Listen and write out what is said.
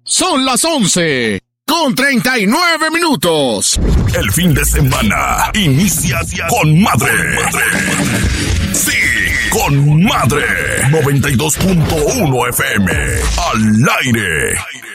Son las 11:39. El fin de semana inicia con madre. Sí, con madre. 92.1 FM. Al aire.